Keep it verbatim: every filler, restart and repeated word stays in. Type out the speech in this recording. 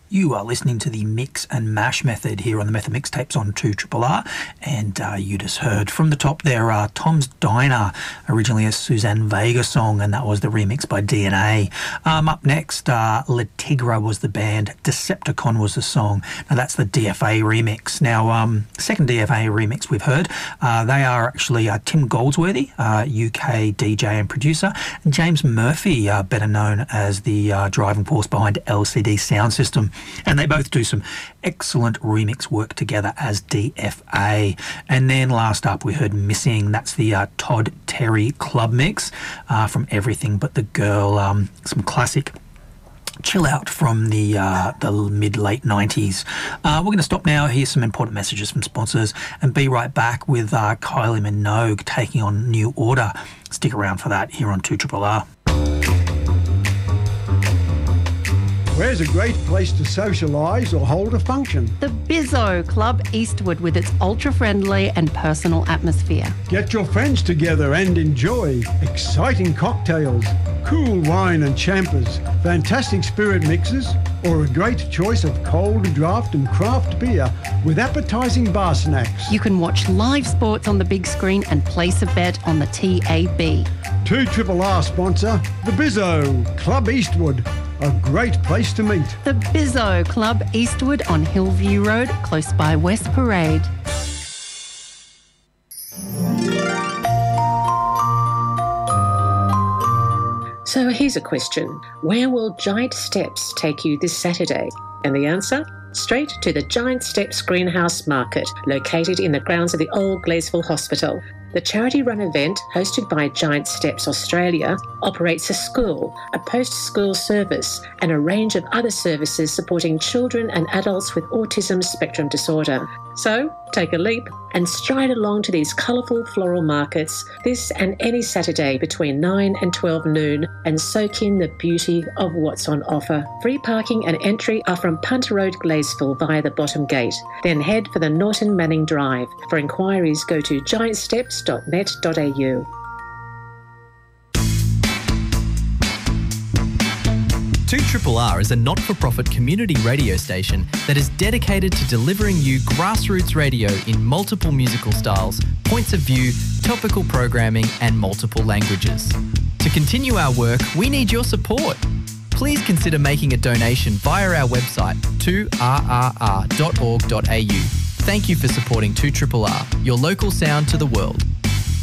You are listening to the Mix and Mash method here on the Method Mixtapes on two R R R, and uh, you just heard from the top there uh, Tom's Diner, originally a Suzanne Vega song, and that was the remix by D N A. Um, up next, uh, La Tigra was the band, Decepticon was the song. Now that's the D F A remix. Now, um, second D F A remix we've heard, uh, they are actually uh, Tim Goldsworthy, uh, U K D J and producer, and James Murphy, uh, better known as the uh, driving force behind L C D Sound System. And they both do some excellent remix work together as D F A. And then last up we heard Missing. That's the uh, Todd Terry club mix uh, from Everything But the Girl. Um, some classic chill out from the uh, the mid-late nineties. Uh, we're going to stop now, hear some important messages from sponsors, and be right back with uh, Kylie Minogue taking on New Order. Stick around for that here on two R R R. Where's a great place to socialise or hold a function? The Bizzo Club Eastwood, with its ultra-friendly and personal atmosphere. Get your friends together and enjoy exciting cocktails, cool wine and champers, fantastic spirit mixes, or a great choice of cold draft and craft beer with appetising bar snacks. You can watch live sports on the big screen and place a bet on the T A B. two R R R sponsor, the Bizzo Club Eastwood. A great place to meet. The Bizzo Club Eastwood on Hillview Road, close by West Parade. So here's a question. Where will Giant Steps take you this Saturday? And the answer? Straight to the Giant Steps Greenhouse Market, located in the grounds of the old Gleysville Hospital. The charity-run event, hosted by Giant Steps Australia, operates a school, a post-school service, and a range of other services supporting children and adults with autism spectrum disorder. So, take a leap and stride along to these colourful floral markets this and any Saturday between nine and twelve noon and soak in the beauty of what's on offer. Free parking and entry are from Punter Road, Gleysville via the bottom gate. Then head for the Norton Manning Drive. For inquiries, go to giant steps dot net dot a u. two R R R is a not-for-profit community radio station that is dedicated to delivering you grassroots radio in multiple musical styles, points of view, topical programming and multiple languages. To continue our work, we need your support. Please consider making a donation via our website, two r r r dot org dot a u. Thank you for supporting two R R R, your local sound to the world.